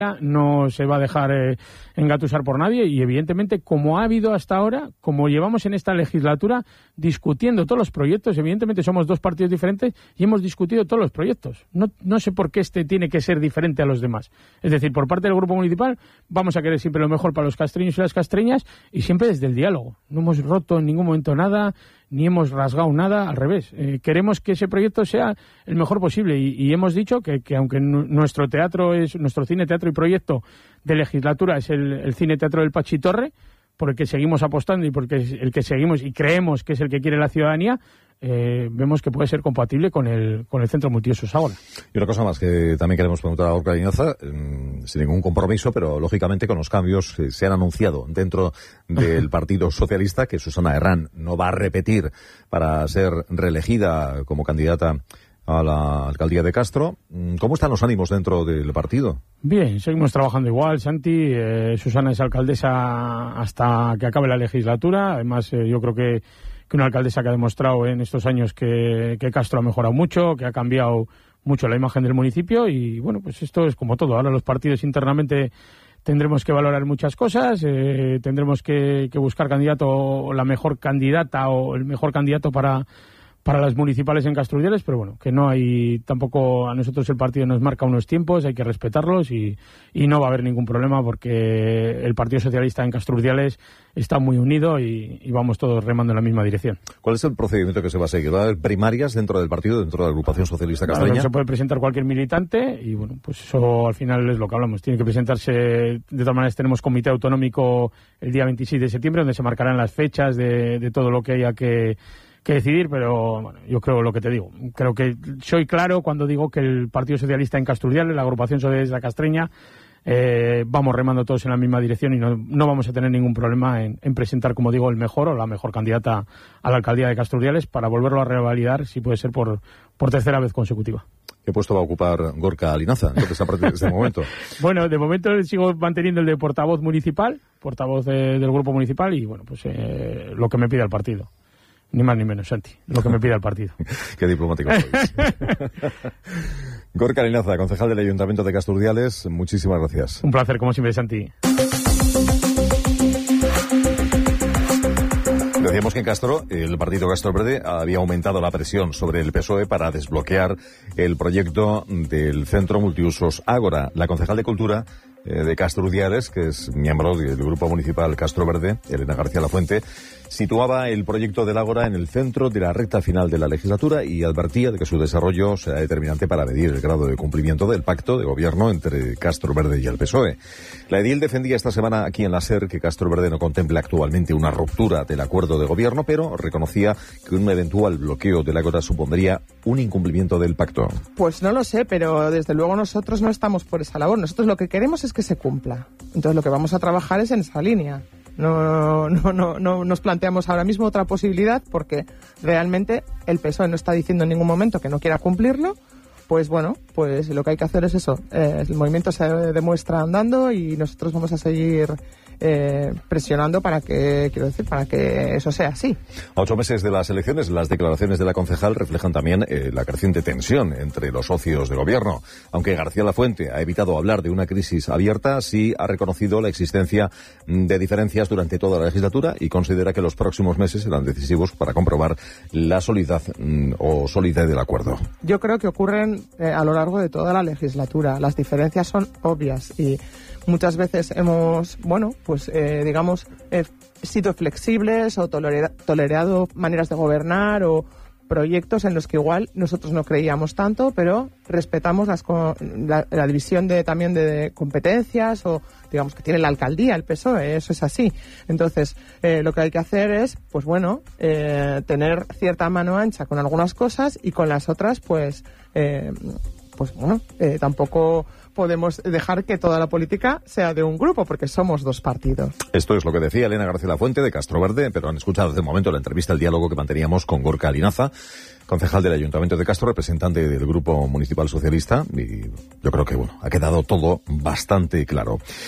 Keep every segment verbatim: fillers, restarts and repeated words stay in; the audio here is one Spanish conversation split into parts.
no se va a dejar eh, engatusar por nadie y evidentemente como ha habido hasta ahora, como llevamos en esta legislatura discutiendo todos los proyectos, evidentemente somos dos partidos diferentes y hemos discutido todos los proyectos. No, no sé por qué este tiene que ser diferente a los demás. Es decir, por parte del Grupo Municipal vamos a querer siempre lo mejor para los castreños y las castreñas y siempre desde el diálogo. No hemos roto en ningún momento nada, ni hemos rasgado nada, al revés. Eh, queremos que ese proyecto sea el mejor posible y, y hemos dicho que, que aunque n- nuestro teatro es, nuestro cine, teatro y proyecto de legislatura es el, el cine teatro del Pachitorre, por el que seguimos apostando y porque es el que seguimos y creemos que es el que quiere la ciudadanía, eh, vemos que puede ser compatible con el con el Centro Multiusos ahora. Y una cosa más que también queremos preguntar a Gorka Linaza, eh, sin ningún compromiso, pero lógicamente con los cambios que se han anunciado dentro del Partido Socialista, que Susana Herrán no va a repetir para ser reelegida como candidata a la alcaldía de Castro. ¿Cómo están los ánimos dentro del partido? Bien, seguimos trabajando igual, Santi. Eh, Susana es alcaldesa hasta que acabe la legislatura. Además, eh, yo creo que, que una alcaldesa que ha demostrado en estos años que, que Castro ha mejorado mucho, que ha cambiado mucho la imagen del municipio y, bueno, pues esto es como todo. Ahora los partidos internamente tendremos que valorar muchas cosas, eh, tendremos que, que buscar candidato o la mejor candidata o el mejor candidato para... para las municipales en Castro Urdiales, pero bueno, que no hay tampoco, a nosotros el partido nos marca unos tiempos, hay que respetarlos y, y no va a haber ningún problema porque el Partido Socialista en Castro Urdiales está muy unido y, y vamos todos remando en la misma dirección. ¿Cuál es el procedimiento que se va a seguir? ¿Va a haber primarias dentro del partido, dentro de la agrupación socialista castreña? Claro, se puede presentar cualquier militante y bueno, pues eso al final es lo que hablamos. Tiene que presentarse, de todas maneras tenemos comité autonómico el día veintiséis de septiembre donde se marcarán las fechas de, de todo lo que haya que que decidir, pero bueno, yo creo lo que te digo. Creo que soy claro cuando digo que el Partido Socialista en Castro Urdiales, la agrupación socialista castreña, eh, vamos remando todos en la misma dirección y no, no vamos a tener ningún problema en, en presentar, como digo, el mejor o la mejor candidata a la alcaldía de Castro Urdiales para volverlo a revalidar, si puede ser por, por tercera vez consecutiva. ¿Qué puesto va a ocupar Gorka Linaza entonces a partir de este momento? Bueno, de momento sigo manteniendo el de portavoz municipal, portavoz de, del grupo municipal y bueno, pues eh, lo que me pida el partido. Ni más ni menos, Santi, lo que me pida el partido. Qué diplomático sois. Gorka Linaza, concejal del Ayuntamiento de Castro Urdiales, muchísimas gracias. Un placer, como siempre, Santi. Decíamos que en Castro, el partido Castro Verde había aumentado la presión sobre el P S O E para desbloquear el proyecto del Centro Multiusos Ágora. La concejal de Cultura eh, de Castro Urdiales, que es miembro del Grupo Municipal Castro Verde, Elena García Lafuente, situaba el proyecto del Ágora en el centro de la recta final de la legislatura y advertía de que su desarrollo será determinante para medir el grado de cumplimiento del pacto de gobierno entre Castro Verde y el P S O E. La edil defendía esta semana aquí en la SER que Castro Verde no contempla actualmente una ruptura del acuerdo de gobierno, pero reconocía que un eventual bloqueo del Ágora supondría un incumplimiento del pacto. Pues no lo sé, pero desde luego nosotros no estamos por esa labor. Nosotros lo que queremos es que se cumpla. Entonces lo que vamos a trabajar es en esa línea. No, no, no, no nos planteamos ahora mismo otra posibilidad porque realmente el P S O E no está diciendo en ningún momento que no quiera cumplirlo. Pues bueno, pues lo que hay que hacer es eso. Eh, el movimiento se demuestra andando y nosotros vamos a seguir eh, presionando para que, quiero decir, para que eso sea así. A ocho meses de las elecciones, las declaraciones de la concejal reflejan también eh, la creciente tensión entre los socios de gobierno. Aunque García Lafuente ha evitado hablar de una crisis abierta, sí ha reconocido la existencia de diferencias durante toda la legislatura y considera que los próximos meses serán decisivos para comprobar la solidez mm, o solidez del acuerdo. Yo creo que ocurren eh, a lo largo de toda la legislatura. Las diferencias son obvias y muchas veces hemos, bueno, pues eh, digamos, eh, sido flexibles o tolera- tolerado maneras de gobernar o proyectos en los que igual nosotros no creíamos tanto, pero respetamos las co- la, la división de también de competencias o digamos que tiene la alcaldía, el P S O E, eso es así. Entonces, eh, lo que hay que hacer es, pues bueno, eh, tener cierta mano ancha con algunas cosas y con las otras, pues, eh, pues bueno, eh, tampoco podemos dejar que toda la política sea de un grupo, porque somos dos partidos. Esto es lo que decía Elena García Lafuente de Castro Verde, pero han escuchado desde el momento la entrevista, el diálogo que manteníamos con Gorka Linaza, concejal del Ayuntamiento de Castro, representante del Grupo Municipal Socialista, y yo creo que, bueno, ha quedado todo bastante claro.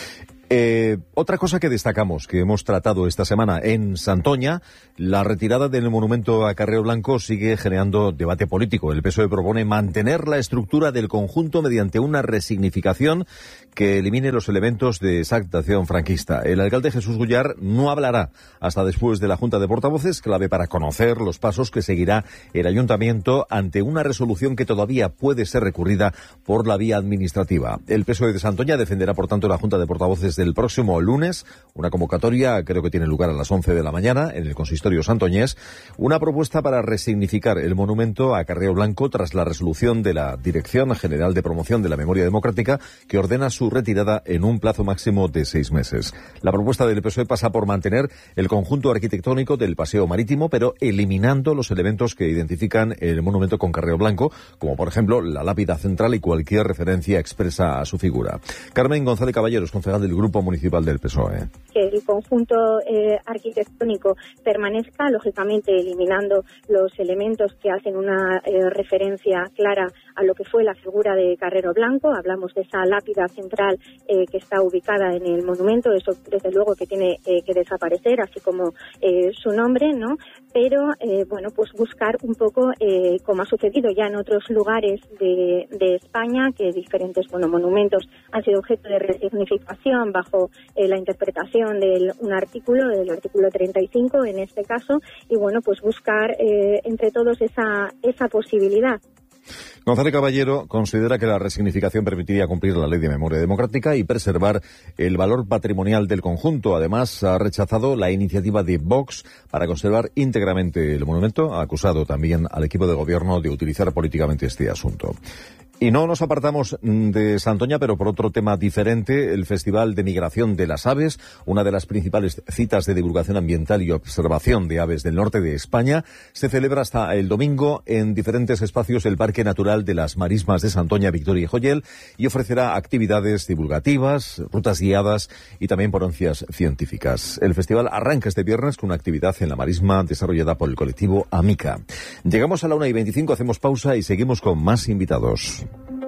Eh, otra cosa que destacamos, que hemos tratado esta semana en Santoña, la retirada del monumento a Carrero Blanco sigue generando debate político. El P S O E propone mantener la estructura del conjunto mediante una resignificación que elimine los elementos de exaltación franquista. El alcalde Jesús Gullar no hablará hasta después de la Junta de Portavoces, clave para conocer los pasos que seguirá el ayuntamiento ante una resolución que todavía puede ser recurrida por la vía administrativa. El P S O E de Santoña defenderá, por tanto, la Junta de Portavoces del próximo lunes, una convocatoria, creo que tiene lugar a las once de la mañana, en el consistorio santoñés, una propuesta para resignificar el monumento a Carrero Blanco tras la resolución de la Dirección General de Promoción de la Memoria Democrática que ordena su retirada en un plazo máximo de seis meses. La propuesta del P S O E pasa por mantener el conjunto arquitectónico del paseo marítimo, pero eliminando los elementos que identifican el monumento con Carrero Blanco, como por ejemplo la lápida central y cualquier referencia expresa a su figura. Carmen González Caballeros, concejal del Grupo Municipal del P S O E. Que el conjunto eh, arquitectónico permanezca, lógicamente eliminando los elementos que hacen una eh, referencia clara a lo que fue la figura de Carrero Blanco. Hablamos de esa lápida central eh, que está ubicada en el monumento, eso desde luego que tiene eh, que desaparecer, así como eh, su nombre, ¿no? Pero, eh, bueno, pues buscar un poco, eh, como ha sucedido ya en otros lugares de, de España, que diferentes, bueno, monumentos han sido objeto de resignificación bajo eh, la interpretación de un artículo, del artículo treinta y cinco en este caso, y bueno, pues buscar eh, entre todos esa, esa posibilidad. González Caballero considera que la resignificación permitiría cumplir la Ley de Memoria Democrática y preservar el valor patrimonial del conjunto. Además, ha rechazado la iniciativa de Vox para conservar íntegramente el monumento. Ha acusado también al equipo de gobierno de utilizar políticamente este asunto. Y no nos apartamos de Santoña, pero por otro tema diferente, el Festival de Migración de las Aves, una de las principales citas de divulgación ambiental y observación de aves del norte de España, se celebra hasta el domingo en diferentes espacios del Parque Natural de las Marismas de Santoña, Victoria y Joyel, y ofrecerá actividades divulgativas, rutas guiadas y también ponencias científicas. El festival arranca este viernes con una actividad en la marisma desarrollada por el colectivo Amica. Llegamos a la una y veinticinco, hacemos pausa y seguimos con más invitados.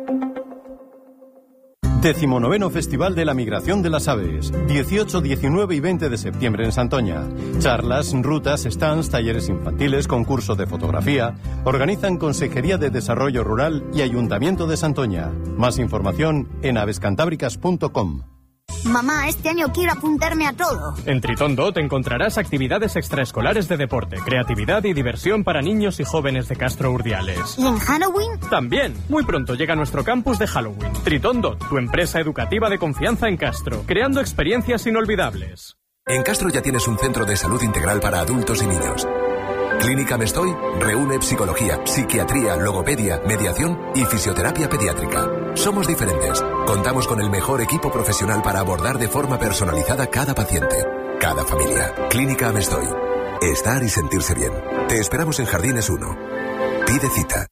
Decimonoveno Festival de la Migración de las Aves, dieciocho, diecinueve y veinte de septiembre en Santoña. Charlas, rutas, stands, talleres infantiles, concurso de fotografía. Organizan Consejería de Desarrollo Rural y Ayuntamiento de Santoña. Más información en avescantábricas punto com. Mamá, este año quiero apuntarme a todo. En Tritón Dot encontrarás actividades extraescolares de deporte, creatividad y diversión para niños y jóvenes de Castro Urdiales. ¿Y en Halloween? También. Muy pronto llega nuestro campus de Halloween. Tritón Dot, tu empresa educativa de confianza en Castro, creando experiencias inolvidables. En Castro ya tienes un centro de salud integral para adultos y niños. Clínica Mestoy reúne psicología, psiquiatría, logopedia, mediación y fisioterapia pediátrica. Somos diferentes. Contamos con el mejor equipo profesional para abordar de forma personalizada cada paciente, cada familia. Clínica Mestoy. Estar y sentirse bien. Te esperamos en Jardines uno. Pide cita.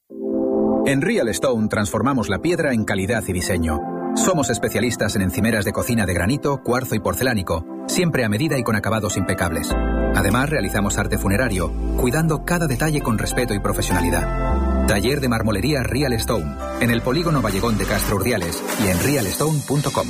En Real Stone transformamos la piedra en calidad y diseño. Somos especialistas en encimeras de cocina de granito, cuarzo y porcelánico, siempre a medida y con acabados impecables. Además, realizamos arte funerario, cuidando cada detalle con respeto y profesionalidad. Taller de marmolería Real Stone, en el polígono Vallegón de Castro Urdiales y en real stone punto com.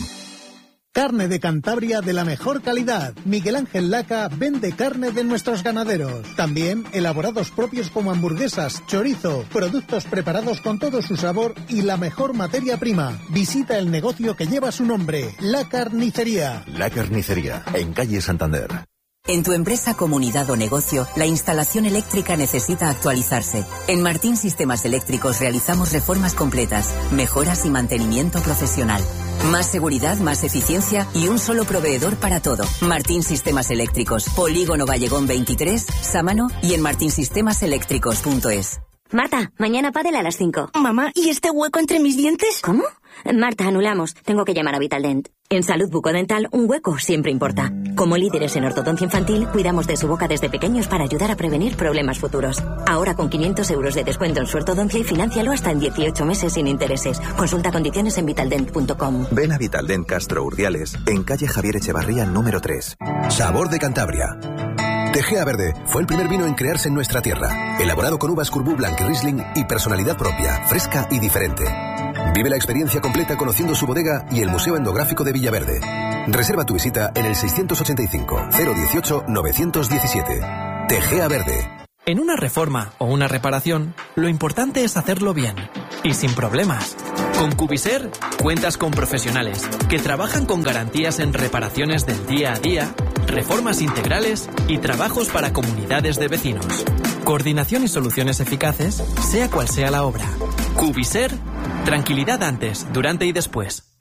Carne de Cantabria de la mejor calidad. Miguel Ángel Laca vende carne de nuestros ganaderos. También elaborados propios como hamburguesas, chorizo, productos preparados con todo su sabor y la mejor materia prima. Visita el negocio que lleva su nombre, La Carnicería. La Carnicería, en calle Santander. En tu empresa, comunidad o negocio, la instalación eléctrica necesita actualizarse. En Martín Sistemas Eléctricos realizamos reformas completas, mejoras y mantenimiento profesional. Más seguridad, más eficiencia y un solo proveedor para todo. Martín Sistemas Eléctricos, Polígono Vallegón veintitrés, Sámano y en martin sistemas eléctricos punto es. Marta, mañana pádel a las cinco. Mamá, ¿y este hueco entre mis dientes? ¿Cómo? Marta, anulamos. Tengo que llamar a Vitaldent. En salud bucodental, un hueco siempre importa. Como líderes en ortodoncia infantil, cuidamos de su boca desde pequeños para ayudar a prevenir problemas futuros. Ahora con quinientos euros de descuento en su ortodoncia y financialo hasta en dieciocho meses sin intereses. Consulta condiciones en vitaldent punto com. Ven a Vitaldent Castro Urdiales, en calle Javier Echevarría número tres. Sabor de Cantabria. Tegea Verde fue el primer vino en crearse en nuestra tierra, elaborado con uvas Curbú Blanc y Riesling y personalidad propia, fresca y diferente. Vive la experiencia completa conociendo su bodega y el Museo Etnográfico de Villaverde. Reserva tu visita en el seiscientos ochenta y cinco, cero dieciocho, novecientos diecisiete. Tegea Verde. En una reforma o una reparación, lo importante es hacerlo bien y sin problemas. Con Cubiser cuentas con profesionales que trabajan con garantías en reparaciones del día a día, reformas integrales y trabajos para comunidades de vecinos. Coordinación y soluciones eficaces, sea cual sea la obra. Cubiser, tranquilidad antes, durante y después.